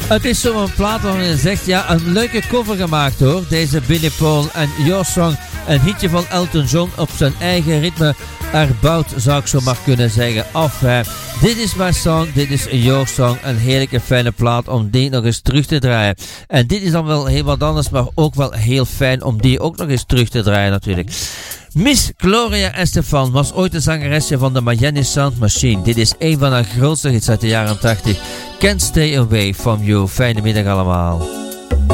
Het is zo'n plaat waarvan je zegt, ja, een leuke cover gemaakt hoor. Deze Billy Paul en Your Song. Een hitje van Elton John op zijn eigen ritme erbouwd, zou ik zo maar kunnen zeggen. Dit is mijn song, dit is Your Song. Een heerlijke fijne plaat om die nog eens terug te draaien. En dit is dan wel heel wat anders, maar ook wel heel fijn om die ook nog eens terug te draaien natuurlijk. Miss Gloria Estefan was ooit de zangeresje van de Miami Sound Machine. Dit is een van haar grootste hits uit de jaren 80. Can't Stay Away From You. Fijne middag allemaal.